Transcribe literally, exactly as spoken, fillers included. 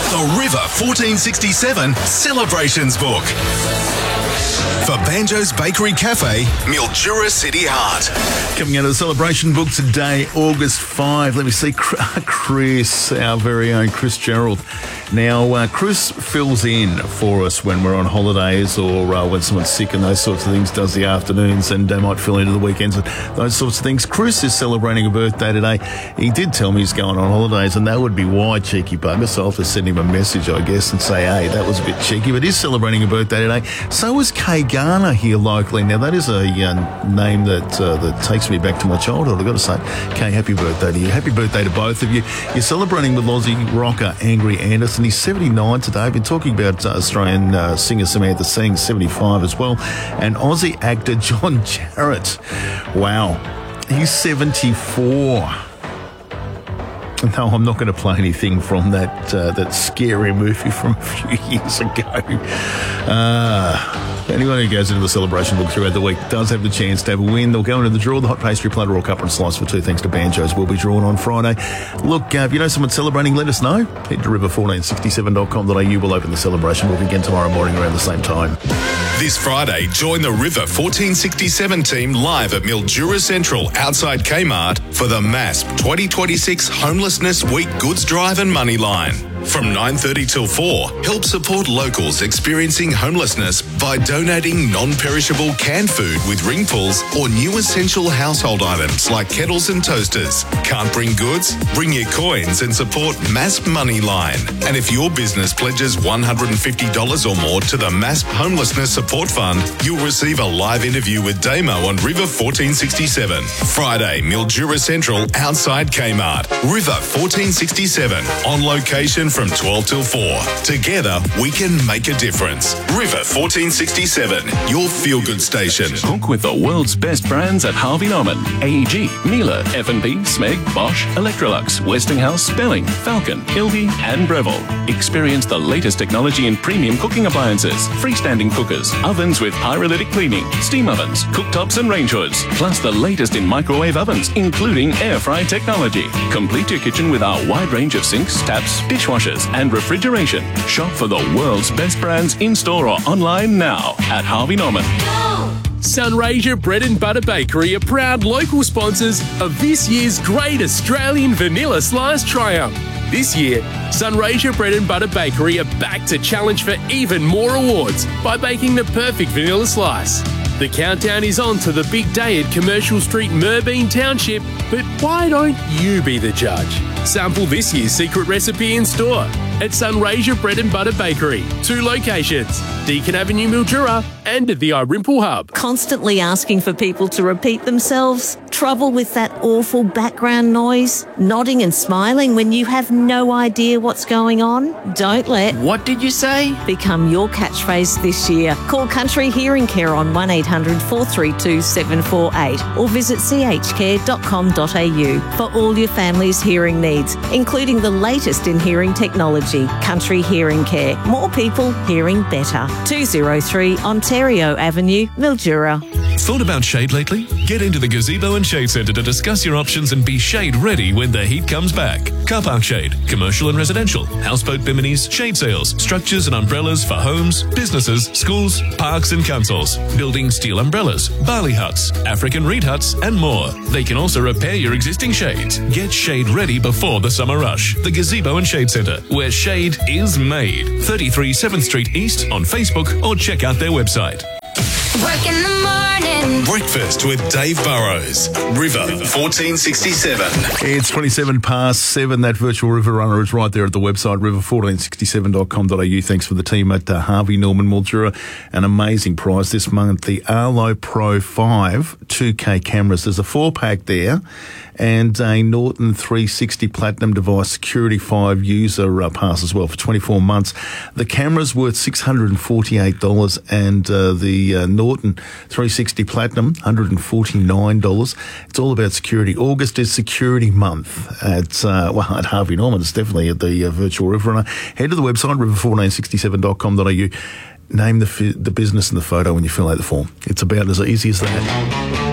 The River fourteen sixty-seven Celebrations Book. For Banjo's Bakery Cafe, Mildura City Heart. Coming out of the celebration book today, August fifth. Let me see, Chris, our very own Chris Gerald. Now, uh, Chris fills in for us when we're on holidays or uh, when someone's sick and those sorts of things, does the afternoons and uh, might fill into the weekends and those sorts of things. Chris is celebrating a birthday today. He did tell me he's going on holidays, and that would be why, cheeky bugger, so I'll have to send him a message, I guess, and say, hey, that was a bit cheeky, but he's celebrating a birthday today. So is Kay Garner here locally. Now, that is a uh, name that uh, that takes me back to my childhood, I've got to say. Kay, happy birthday to you. Happy birthday to both of you. You're celebrating with Aussie rocker Angry Anderson. He's seventy-nine today. I've been talking about uh, Australian uh, singer Samantha Singh, seventy-five as well, and Aussie actor John Jarratt. Wow, he's seventy-four. No, I'm not going to play anything from that uh, that scary movie from a few years ago. Uh, anyone who goes into the celebration book throughout the week does have the chance to have a win. They'll go into the draw. The hot pastry platter or cuppa and slice for two thanks to Banjo's will be drawn on Friday. Look, uh, if you know someone celebrating, let us know. Head to river fourteen sixty-seven dot com dot a u. We'll open the celebration book again tomorrow morning around the same time. This Friday, join the River fourteen sixty-seven team live at Mildura Central outside Kmart for the M A S P twenty twenty-six Homelessness Week Goods Drive and Money Line. From nine thirty till four, help support locals experiencing homelessness by donating non-perishable canned food with ring pulls or new essential household items like kettles and toasters. Can't bring goods? Bring your coins and support M A S P Money Line. And if your business pledges one hundred fifty dollars or more to the M A S P Homelessness Support Fund, you'll receive a live interview with Damo on River fourteen sixty-seven. Friday, Mildura Central outside Kmart. River fourteen sixty-seven, on location from twelve till four. Together, we can make a difference. River fourteen sixty-seven, your feel-good station. Cook with the world's best brands at Harvey Norman. A E G, Miele, F and B, Smeg, Bosch, Electrolux, Westinghouse, Spelling, Falcon, Ilby and Breville. Experience the latest technology in premium cooking appliances, freestanding cookers, ovens with pyrolytic cleaning, steam ovens, cooktops and range hoods, plus the latest in microwave ovens, including air fry technology. Complete your kitchen with our wide range of sinks, taps, dishwashers and refrigeration. Shop for the world's best brands in-store or online now at Harvey Norman. Sunraysia Bread and Butter Bakery are proud local sponsors of this year's Great Australian Vanilla Slice Triumph. This year, Sunraysia Bread and Butter Bakery are back to challenge for even more awards by baking the perfect vanilla slice. The countdown is on to the big day at Commercial Street, Merbeen Township, but why don't you be the judge? Sample this year's secret recipe in store at Sunraysia Bread and Butter Bakery. Two locations, Deakin Avenue, Mildura, and at the iRimple Hub. Constantly asking for people to repeat themselves? Trouble with that awful background noise? Nodding and smiling when you have no idea what's going on? Don't let What did you say? become your catchphrase this year. Call Country Hearing Care on one eight hundred four three two seven four eight or visit c h care dot com dot a u for all your family's hearing needs, including the latest in hearing technology. Country Hearing Care. More people hearing better. two oh three Ontario Avenue, Mildura. Thought about shade lately? Get into the Gazebo and Shade Centre to discuss your options and be shade ready when the heat comes back. Car park shade, commercial and residential, houseboat biminis, shade sails, structures and umbrellas for homes, businesses, schools, parks and councils, building steel umbrellas, barley huts, African reed huts and more. They can also repair your existing shades. Get shade ready before the summer rush. The Gazebo and Shade Centre, where shade is made. thirty-three seventh Street East on Facebook or check out their website. Work in the morning. Breakfast with Dave Burrows. River fourteen sixty-seven. It's twenty-seven past seven. That virtual river runner is right there at the website, river fourteen sixty-seven dot com dot a u. Thanks for the team at uh, Harvey Norman, Mildura. An amazing prize this month, the Arlo Pro five two K cameras. There's a four-pack there and a Norton three sixty Platinum device Security five user uh, pass as well for twenty-four months. The camera's worth six hundred forty-eight dollars and uh, the uh, Norton three sixty Platinum, one hundred forty-nine dollars. It's all about security. August is Security Month at, uh, well, at Harvey Norman. It's definitely at the uh, virtual river runner. Head to the website, river fourteen sixty-seven dot com dot a u. Name the, f- the business and the photo when you fill out the form. It's about as easy as that.